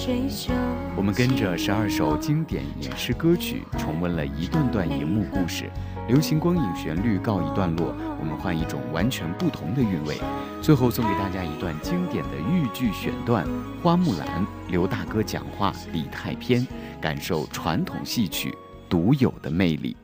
我们跟着12首经典影视歌曲，重温了一段段荧幕故事。流行光影旋律告一段落，我们换一种完全不同的韵味。最后送给大家一段经典的豫剧选段《花木兰》，刘大哥讲话，李太偏，感受传统戏曲独有的魅力。